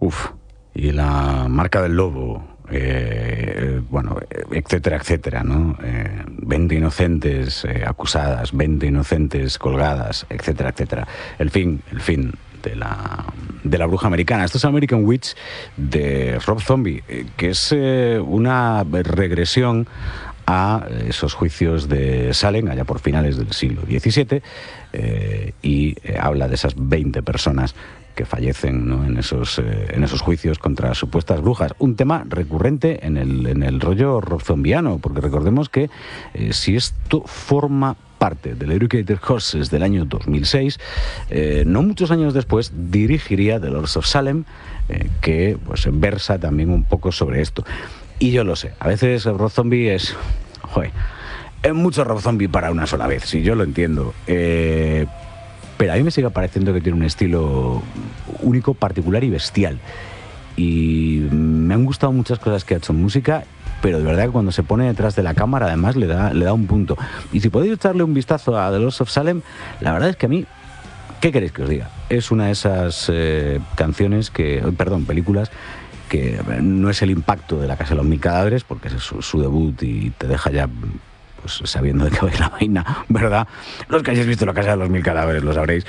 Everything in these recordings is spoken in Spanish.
Uf, y la marca del lobo, bueno, etcétera, etcétera, ¿no? 20 inocentes acusadas, 20 inocentes colgadas, etcétera, etcétera. El fin de la bruja americana. Esto es American Witch de Rob Zombie, que es una regresión a esos juicios de Salem, allá por finales del siglo XVII, y habla de esas 20 personas que fallecen, ¿no?, en esos juicios contra supuestas brujas. Un tema recurrente en el rollo robzombiano, porque recordemos que si esto forma parte del Educated Horses del año 2006, no muchos años después dirigiría The Lords of Salem, que pues versa también un poco sobre esto. Y yo lo sé, a veces Rob Zombie es mucho Rob Zombie para una sola vez, sí, yo lo entiendo. Pero a mí me sigue pareciendo que tiene un estilo único, particular y bestial. Y me han gustado muchas cosas que ha hecho en música, pero de verdad que cuando se pone detrás de la cámara además le da un punto. Y si podéis echarle un vistazo a The Lords of Salem, la verdad es que a mí, ¿qué queréis que os diga? Es una de esas películas que no es el impacto de La Casa de los Mil Cadáveres, porque es su debut y te deja ya pues sabiendo de qué va la vaina, ¿verdad? Los que hayáis visto La Casa de los Mil Cadáveres lo sabréis.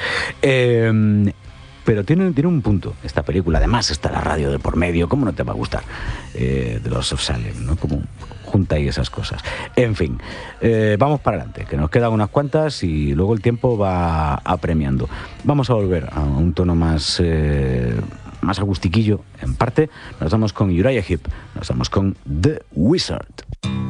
Pero tiene un punto esta película. Además está la radio de por medio. ¿Cómo no te va a gustar? The Lords of Salem, ¿no? Como junta ahí esas cosas. En fin, vamos para adelante, que nos quedan unas cuantas y luego el tiempo va apremiando. Vamos a volver a un tono más agustiquillo, en parte. Nos vamos con Uriah Heep, nos vamos con The Wizard.